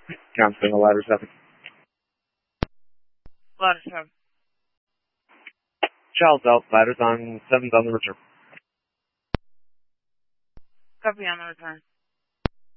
Counseling, ladder 7. Ladder 7. Child's out, ladder's on 7's on the return. Copy on the return.